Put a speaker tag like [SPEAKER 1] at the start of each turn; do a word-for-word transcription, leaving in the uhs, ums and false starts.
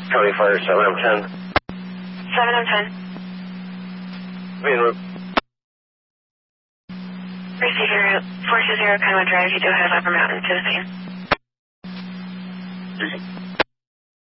[SPEAKER 1] County Fire, seven M ten.
[SPEAKER 2] seven M ten.
[SPEAKER 1] Main route.
[SPEAKER 2] Receiver, four two zero Kenwood Drive, you do have Upper Mountain to the scene.